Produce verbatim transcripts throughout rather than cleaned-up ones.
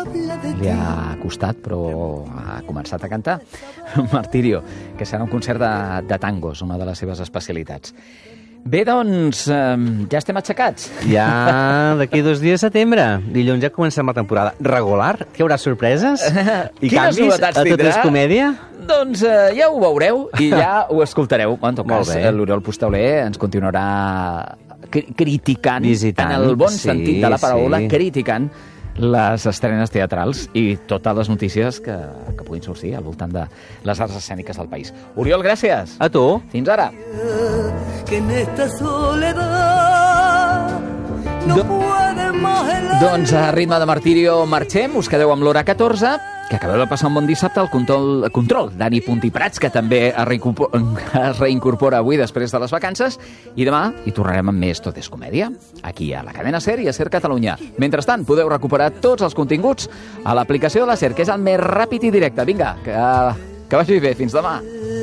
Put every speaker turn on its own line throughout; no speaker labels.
li ha costat, però ha començat a cantar. Martirio, que serà un concert de, de tangos, una de les seves especialitats. Bé, doncs, eh, ja estem aixecats.
Ja d'aquí dos dies de setembre. Dilluns ja comencem la temporada regular. Hi haurà sorpreses? I
Quines
canvis
novetats
a Tot
tindrà?
és comèdia?
Doncs eh, ja ho veureu i ja ho escoltareu. En tot
Molt
cas,
bé.
l'Oriol Pustauler ens continuarà cri- criticant,
Visitant,
en el bon
sí,
sentit de la paraula,
sí.
criticant les estrenes teatrals i totes les notícies que, que puguin sortir al voltant de les arts escèniques del país. Oriol, gràcies.
A tu.
Fins ara.
Que en esta soledad no
Do-
puede más el
Doncs a ritme de Martirio marxem, us quedeu amb l'hora catorze, que acabeu de passar un bon dissabte al control, control Dani Puntí Prats, que també es reincorpora, es reincorpora avui després de les vacances, i demà hi tornarem amb més Tot és comèdia, aquí a la cadena SER i a SER Catalunya. Mentrestant, podeu recuperar tots els continguts a l'aplicació de la SER, que és el més ràpid i directe. Vinga, que, que vagi bé. Fins demà.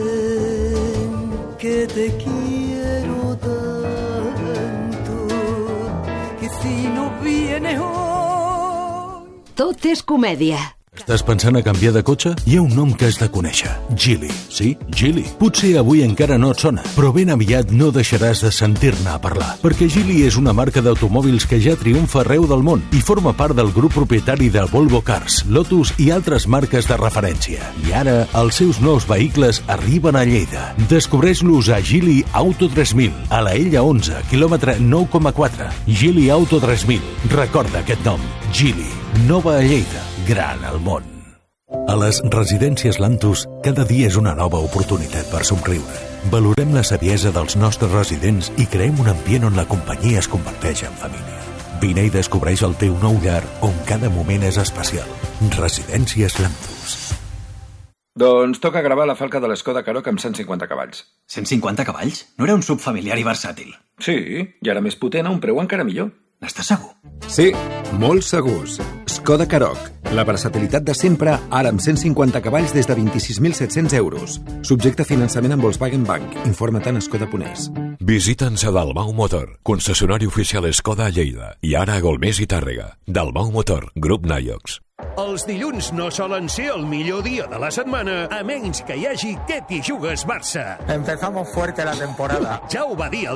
que te quiero tanto que si no vienes hoy
Tot és comèdia.
Estàs pensant a canviar de cotxe? Hi ha un nom que has de conèixer. Geely. Sí, Geely. Potser avui encara no et sona, però ben aviat no deixaràs de sentir-ne a parlar, perquè Geely és una marca d'automòbils que ja triomfa arreu del món i forma part del grup propietari de Volvo Cars, Lotus i altres marques de referència. I ara, els seus nous vehicles arriben a Lleida. Descobreix-los a Geely Auto tres mil, a la Ella onze, quilòmetre nou coma quatre. Geely Auto tres mil. Recorda aquest nom. Geely. Nova a Lleida, gran al món. A les residències Lantus, cada dia és una nova oportunitat per somriure. Valorem la saviesa dels nostres residents i creem un ambient on la companyia es converteix en família. Vine i descobreix el teu nou llar, on cada moment és especial. Residències Lantus.
Doncs toca gravar la falca de l'Skoda Karoq amb cent cinquanta cavalls.
cent cinquanta cavalls? No era un sub familiar i versàtil?
Sí, i ara més potent a un preu encara millor.
N'estàs segur?
Sí, molt segurs. Skoda Karoq. La versatilitat de sempre, ara amb cent cinquanta cavalls des de vint-i-sis mil set-cents euros. Subjecte a finançament amb Volkswagen Bank. Informa-te'n a Skoda punt es.
Visita'ns a Dalmau Motor, concessionari oficial Skoda a Lleida, i ara a Golmés i Tàrrega. Dalmau Motor, Grup Naiox.
Els dilluns no solen ser el millor dia de la setmana, a menys que hi hagi Que t'hi jugues Barça.
Empezamos fuerte la temporada.
Ja ho va dir el